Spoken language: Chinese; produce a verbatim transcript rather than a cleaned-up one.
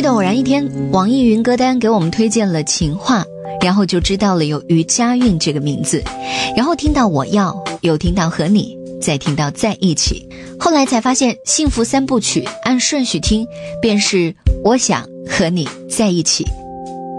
得偶然一天，网易云歌单给我们推荐了情话，然后就知道了有于佳韵这个名字，然后听到我要，又听到和你，再听到在一起，后来才发现幸福三部曲按顺序听便是我想和你在一起。